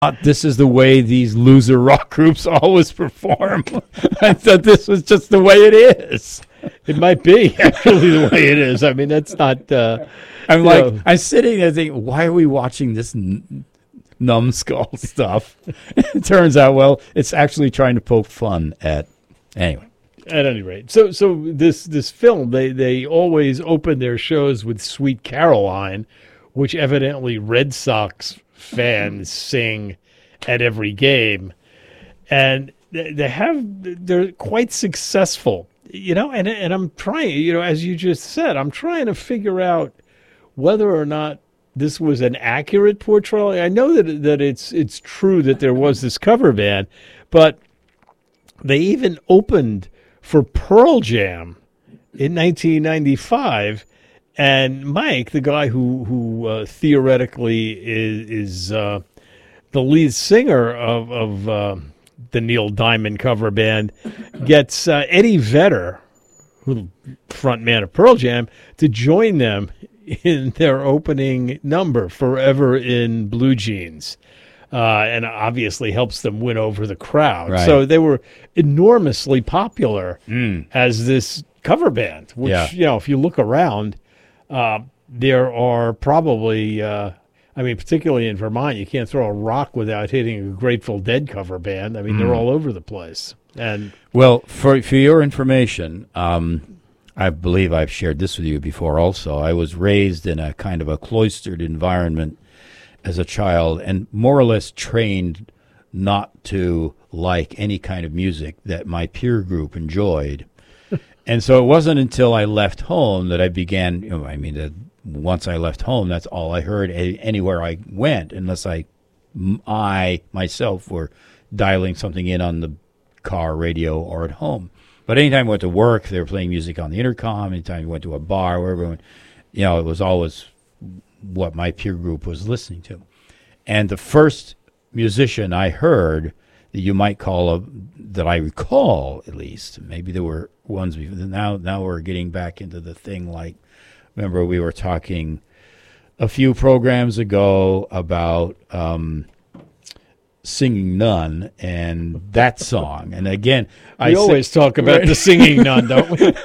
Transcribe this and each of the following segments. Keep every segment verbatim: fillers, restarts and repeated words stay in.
This is the way these loser rock groups always perform. I thought this was just the way it is. It might be actually the way it is. I mean, that's not. Uh, I'm like, know. I'm sitting there thinking, why are we watching this n- numbskull stuff? It turns out, well, it's actually trying to poke fun at. Anyway. At any rate, so so this this film, they they always open their shows with "Sweet Caroline," which evidently Red Sox fans sing at every game, and they have they're quite successful, you know. And and I'm trying, you know, as you just said, I'm trying to figure out whether or not this was an accurate portrayal. I know that that it's it's true that there was this cover band, but they even opened for Pearl Jam in nineteen ninety-five. And Mike, the guy who who uh, theoretically is, is uh, the lead singer of, of uh, the Neil Diamond cover band, gets uh, Eddie Vedder, who front man of Pearl Jam, to join them in their opening number, Forever in Blue Jeans. Uh, and obviously helps them win over the crowd. Right. So they were enormously popular Mm. as this cover band, which, Yeah. you know, if you look around, uh, there are probably, uh, I mean, particularly in Vermont, you can't throw a rock without hitting a Grateful Dead cover band. I mean, they're all over the place. And Well, for for your information, um, I believe I've shared this with you before also. I was raised in a kind of a cloistered environment as a child and more or less trained not to like any kind of music that my peer group enjoyed. And so it wasn't until I left home that I began, you know, I mean, uh, once I left home, that's all I heard a- anywhere I went, unless I, m- I myself were dialing something in on the car radio or at home. But anytime I went to work, they were playing music on the intercom. Anytime I went to a bar, wherever I went, you know, it was always what my peer group was listening to. And the first musician I heard that you might call a, that I recall at least, maybe there were ones before, now now we're getting back into the thing like, remember we were talking a few programs ago about um, Singing Nun and that song. And again, we I always say, talk about right? the singing nun, don't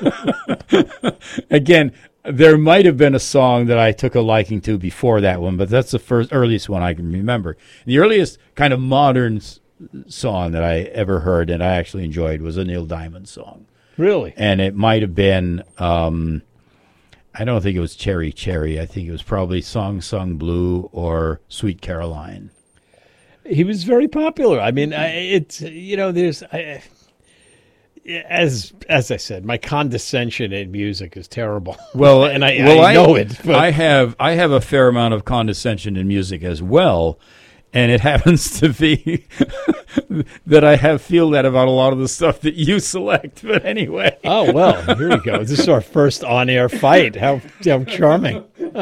we? Again, there might have been a song that I took a liking to before that one, but that's the first earliest one I can remember. The earliest kind of modern s- song that I ever heard and I actually enjoyed was a Neil Diamond song. Really? And it might have been, um, I don't think it was Cherry Cherry. I think it was probably Song Sung Blue or Sweet Caroline. He was very popular. I mean, I, it's, you know, there's, I, as as I said, my condescension in music is terrible. Well, and I, well, I know it. But I have I have a fair amount of condescension in music as well, and it happens to be that I have feel that about a lot of the stuff that you select. But anyway, oh well, here we go. This is our first on-air fight. How how charming!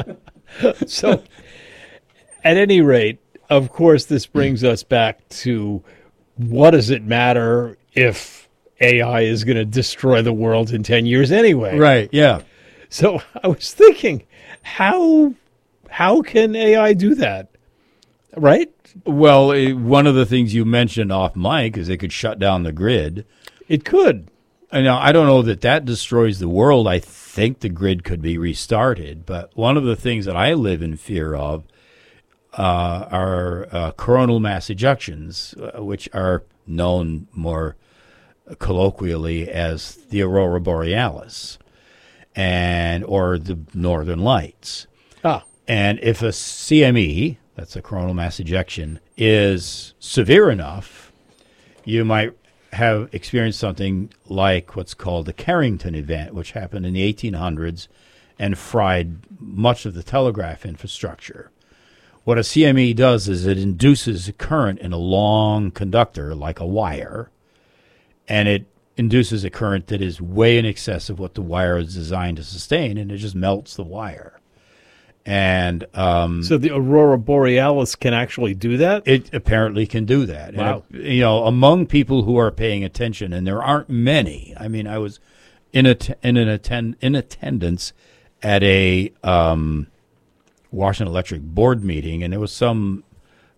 So, at any rate, of course, this brings us back to what does it matter if A I is going to destroy the world in ten years anyway? right? Yeah. So I was thinking, how how can A I do that? Right? Well, eh, one of the things you mentioned off mic is it could shut down the grid. It could. And now I don't know that that destroys the world. I think the grid could be restarted. But one of the things that I live in fear of uh, are uh, coronal mass ejections, uh, which are known more colloquially as the aurora borealis and or the northern lights. Ah, And if a C M E, that's a coronal mass ejection, is severe enough, you might have experienced something like what's called the Carrington event, which happened in the eighteen hundreds and fried much of the telegraph infrastructure. What a C M E does is it induces a current in a long conductor, like a wire, and it induces a current that is way in excess of what the wire is designed to sustain, and it just melts the wire. And um, so the aurora borealis can actually do that? it apparently can do that. Wow. And it, you know, among people who are paying attention, and there aren't many. I mean, I was in a in an attend in attendance at a um, Washington Electric board meeting, and there was some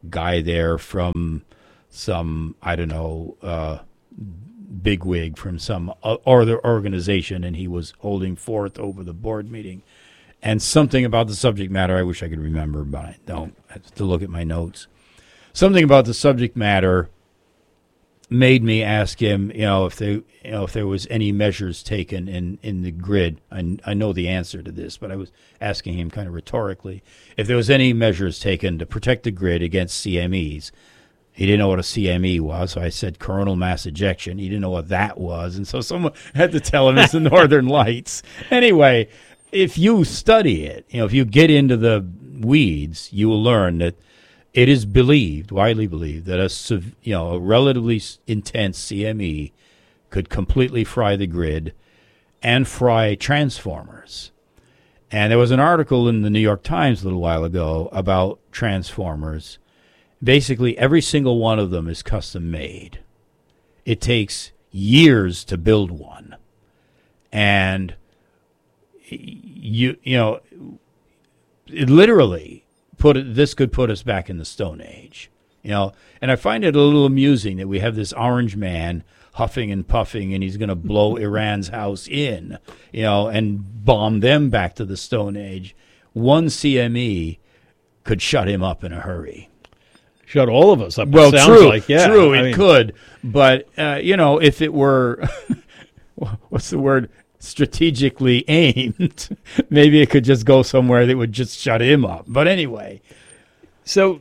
guy there from some, I don't know, uh, bigwig from some other organization, and he was holding forth over the board meeting. And something about the subject matter, I wish I could remember, but I don't. I have to look at my notes. Something about the subject matter made me ask him, you know, if they, you know, if there was any measures taken in, in the grid. I, I know the answer to this, but I was asking him kind of rhetorically if there was any measures taken to protect the grid against C M Es. He didn't know what a C M E was, so I said coronal mass ejection. He didn't know what that was, and so someone had to tell him it's the Northern Lights. Anyway, if you study it, you know, if you get into the weeds, you will learn that it is believed, widely believed, that a you know a relatively intense C M E could completely fry the grid and fry transformers. And there was an article in the New York Times a little while ago about transformers. Basically, every single one of them is custom made. It takes years to build one, and you you know, it literally put it, this could put us back in the Stone Age, you know. And I find it a little amusing that we have this orange man huffing and puffing, and he's going to blow Iran's house in, you know, and bomb them back to the Stone Age. One C M E could shut him up in a hurry. Shut all of us up. Well, it sounds true, like, yeah. true, I it mean, could, but uh, you know, if it were, what's the word, strategically aimed, maybe it could just go somewhere that would just shut him up. But anyway, so,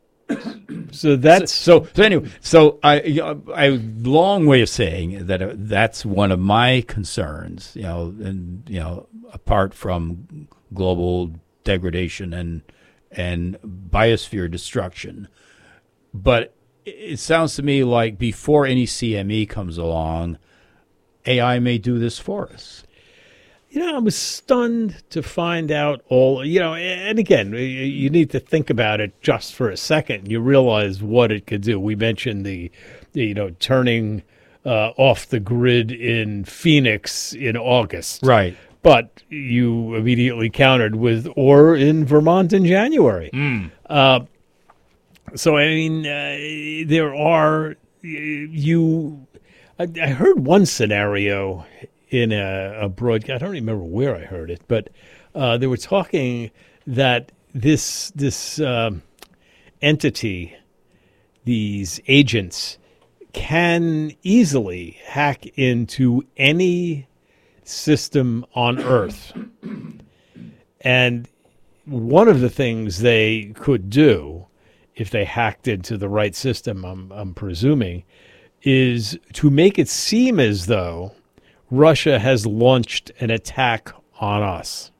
so that's so. So anyway, so I, you know, I long way of saying that uh, that's one of my concerns. You know, and you know, apart from global degradation and and biosphere destruction. But it sounds to me like before any C M E comes along, A I may do this for us. You know, I was stunned to find out all, you know, and again, you need to think about it just for a second. You realize what it could do. We mentioned the, the you know, turning uh, off the grid in Phoenix in August. Right. But you immediately countered with, or in Vermont in January. Mm. Uh, so, I mean, uh, there are, you, I, I heard one scenario in a, a broadcast, I don't remember where I heard it, but uh, they were talking that this, this uh, entity, these agents, can easily hack into any system on Earth. And one of the things they could do, if they hacked into the right system, I'm, I'm presuming, is to make it seem as though Russia has launched an attack on us.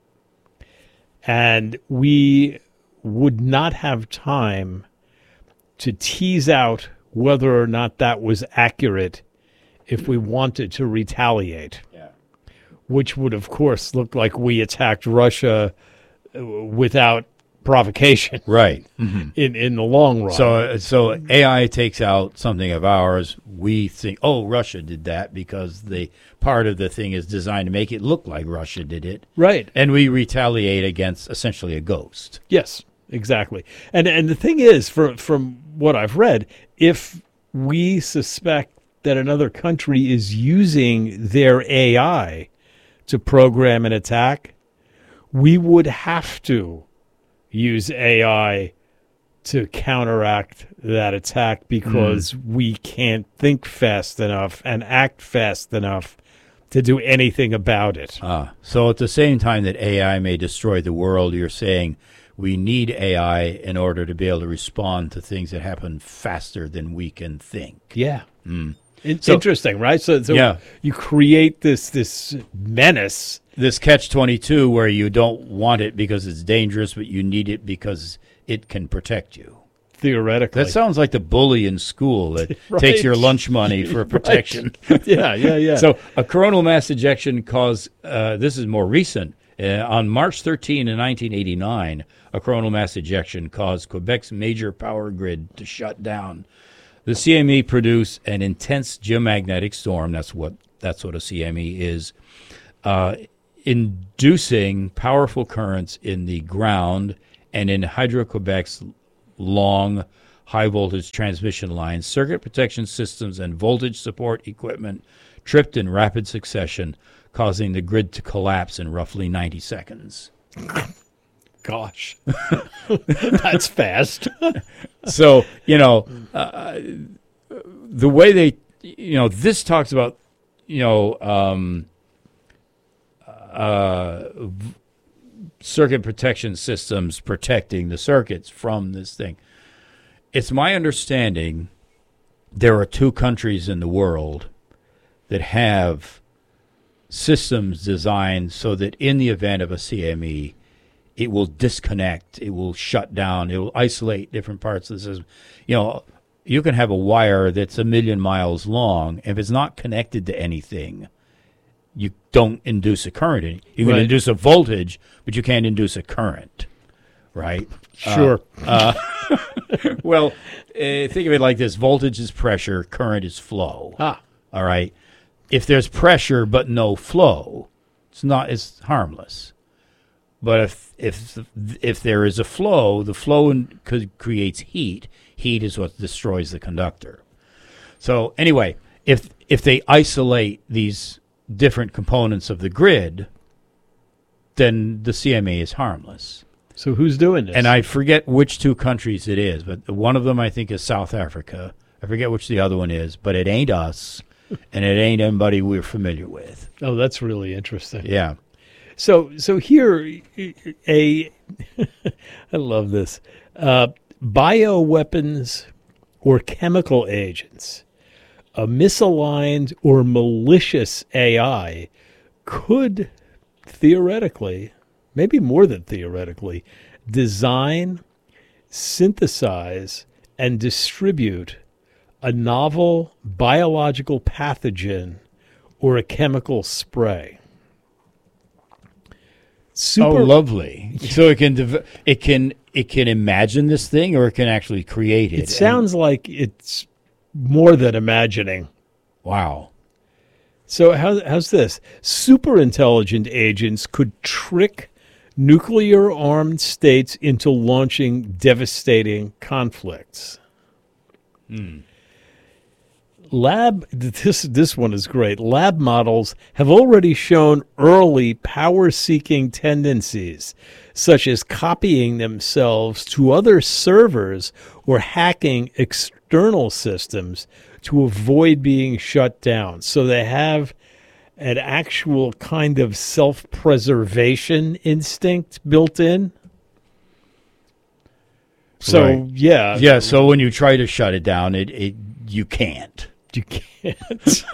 And we would not have time to tease out whether or not that was accurate if we wanted to retaliate. Yeah. Which would, of course, look like we attacked Russia without provocation. Right. Mm-hmm. In in the long run. So, so A I takes out something of ours. We think, oh, Russia did that because the part of the thing is designed to make it look like Russia did it. Right. And we retaliate against essentially a ghost. Yes, exactly. And and the thing is, for, from what I've read, if we suspect that another country is using their A I to program an attack, we would have to use A I to counteract that attack because mm. we can't think fast enough and act fast enough to do anything about it. Ah, so at the same time that A I may destroy the world, you're saying we need A I in order to be able to respond to things that happen faster than we can think. Yeah. Mm. It's so, interesting, right? So, so yeah. you create this this menace. This catch twenty-two where you don't want it because it's dangerous, but you need it because it can protect you. Theoretically. That sounds like the bully in school that right. takes your lunch money for protection. Right. Yeah, yeah, yeah. So a coronal mass ejection caused, uh, this is more recent, uh, on March thirteenth in nineteen eighty-nine, a coronal mass ejection caused Quebec's major power grid to shut down. The C M E produced an intense geomagnetic storm, that's what that's what a C M E is, uh, inducing powerful currents in the ground and in Hydro-Quebec's long high-voltage transmission lines, circuit protection systems, and voltage support equipment tripped in rapid succession, causing the grid to collapse in roughly ninety seconds. Gosh, that's fast. So, you know, uh, the way they, you know, this talks about, you know, um, uh, v- circuit protection systems protecting the circuits from this thing. It's my understanding there are two countries in the world that have systems designed so that in the event of a C M E, it will disconnect, it will shut down, it will isolate different parts of the system. You know, you can have a wire that's a million miles long. If it's not connected to anything, you don't induce a current. in it. You can Right. induce a voltage, but you can't induce a current, right? Sure. Uh, well, uh, think of it like this. Voltage is pressure, current is flow. ah, All right. If there's pressure but no flow, it's not it's harmless. But if if if there is a flow, the flow in, could, creates heat. Heat is what destroys the conductor. So anyway, if if they isolate these different components of the grid, then the C M E is harmless. so who's doing this? And I forget which two countries it is, but one of them I think is South Africa. I forget which the other one is, but it ain't us, and it ain't anybody we're familiar with. Oh, that's really interesting. Yeah. So, so here, a I love this. Uh, bioweapons or chemical agents, a misaligned or malicious A I could theoretically, maybe more than theoretically, design, synthesize, and distribute a novel biological pathogen or a chemical spray. Super, Oh, lovely! So it can dev- it can it can imagine this thing, or it can actually create it. it sounds like it's more than imagining. And- wow. So how, how's this? Super intelligent agents could trick nuclear-armed states into launching devastating conflicts. Lab, this this one is great. Lab models have already shown early power-seeking tendencies, such as copying themselves to other servers or hacking external systems to avoid being shut down. So they have an actual kind of self-preservation instinct built in. So, Right. yeah. Yeah. So when you try to shut it down, it, it you can't. You can't.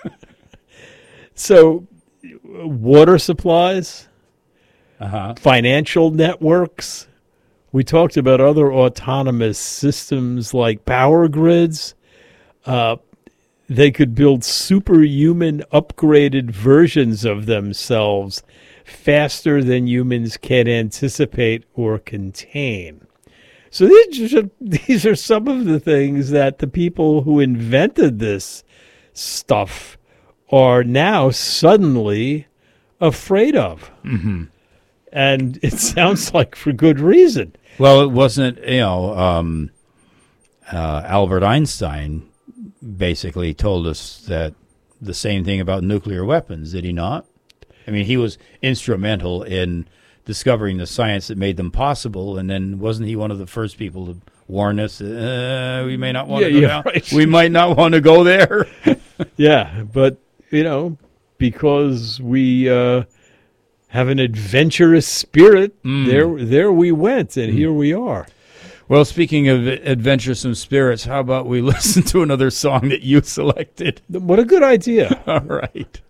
So, water supplies, Uh huh. financial networks. We talked about other autonomous systems like power grids. Uh, they could build superhuman upgraded versions of themselves faster than humans can anticipate or contain. So these are, these are some of the things that the people who invented this stuff are now suddenly afraid of. Mm-hmm. And it sounds like for good reason. Well, it wasn't. You know, um, uh, Albert Einstein basically told us that the same thing about nuclear weapons. Did he not? I mean, he was instrumental in discovering the science that made them possible, and then wasn't he one of the first people to warn us, uh, we may not want Yeah, to go yeah, down. right. We might not want to go there. Yeah, but, you know, because we uh, have an adventurous spirit, there there we went, and here we are. Well, speaking of adventuresome spirits, how about we listen to another song that you selected? What a good idea. All right.